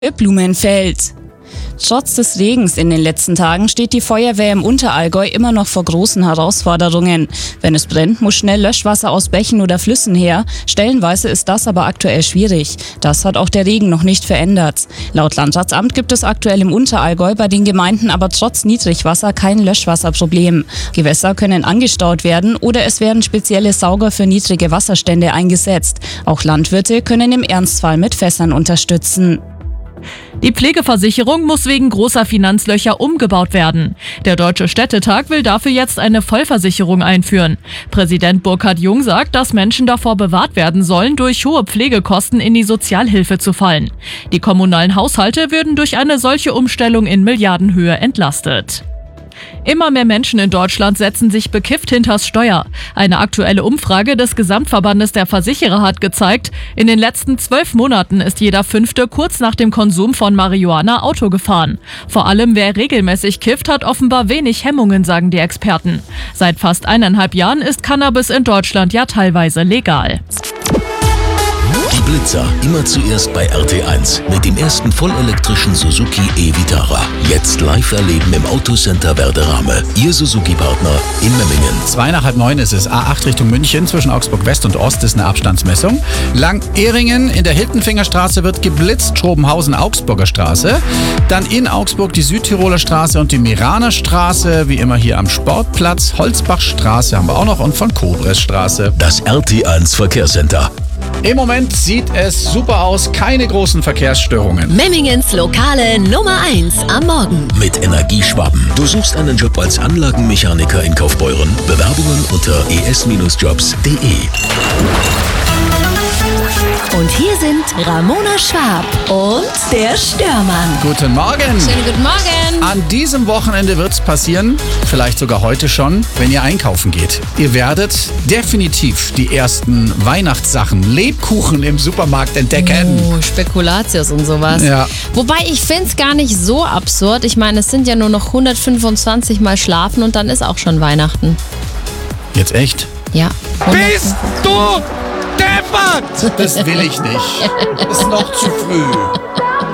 Blumenfeld. Trotz des Regens in den letzten Tagen steht die Feuerwehr im Unterallgäu immer noch vor großen Herausforderungen. Wenn es brennt, muss schnell Löschwasser aus Bächen oder Flüssen her. Stellenweise ist das aber aktuell schwierig. Das hat auch der Regen noch nicht verändert. Laut Landratsamt gibt es aktuell im Unterallgäu bei den Gemeinden aber trotz Niedrigwasser kein Löschwasserproblem. Gewässer können angestaut werden oder es werden spezielle Sauger für niedrige Wasserstände eingesetzt. Auch Landwirte können im Ernstfall mit Fässern unterstützen. Die Pflegeversicherung muss wegen großer Finanzlöcher umgebaut werden. Der Deutsche Städtetag will dafür jetzt eine Vollversicherung einführen. Präsident Burkhard Jung sagt, dass Menschen davor bewahrt werden sollen, durch hohe Pflegekosten in die Sozialhilfe zu fallen. Die kommunalen Haushalte würden durch eine solche Umstellung in Milliardenhöhe entlastet. Immer mehr Menschen in Deutschland setzen sich bekifft hinters Steuer. Eine aktuelle Umfrage des Gesamtverbandes der Versicherer hat gezeigt, in den letzten 12 Monaten ist jeder Fünfte kurz nach dem Konsum von Marihuana Auto gefahren. Vor allem wer regelmäßig kifft, hat offenbar wenig Hemmungen, sagen die Experten. Seit fast 1,5 Jahren ist Cannabis in Deutschland ja teilweise legal. Die Blitzer immer zuerst bei RT1 mit dem ersten vollelektrischen Suzuki e-Vitara. Jetzt live erleben im Autocenter Werderame. Ihr Suzuki-Partner in Memmingen. 8:45 ist es. A8 Richtung München zwischen Augsburg West und Ost ist eine Abstandsmessung. Lang-Ehringen in der Hiltenfingerstraße wird geblitzt. Schrobenhausen-Augsburger Straße. Dann in Augsburg die Südtiroler Straße und die Meraner Straße. Wie immer hier am Sportplatz. Holzbachstraße haben wir auch noch und von Kobresstraße. Das RT1 Verkehrscenter. Im Moment sieht es super aus, keine großen Verkehrsstörungen. Memmingens lokale Nummer 1 am Morgen. Mit Energieschwaben. Du suchst einen Job als Anlagenmechaniker in Kaufbeuren? Bewerbungen unter es-jobs.de. Und hier sind Ramona Schwab und der Störmann. Guten Morgen. Schönen guten Morgen. An diesem Wochenende wird es passieren, vielleicht sogar heute schon, wenn ihr einkaufen geht. Ihr werdet definitiv die ersten Weihnachtssachen, Lebkuchen im Supermarkt entdecken. Oh, Spekulatius und sowas. Ja. Wobei, ich finde es gar nicht so absurd. Ich meine, es sind ja nur noch 125 Mal schlafen und dann ist auch schon Weihnachten. Jetzt echt? Ja. Bist du deppert? Das will ich nicht. Ist noch zu früh.